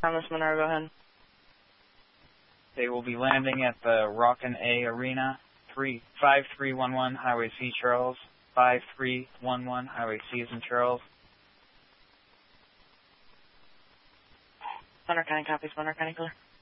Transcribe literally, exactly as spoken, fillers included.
Thomas Monroe, go ahead. They will be landing at the Rockin' A Arena, three five three one one Highway C, Charles. five three one one Highway C is in Charles. Bonner County, copy. Bonner County, clear.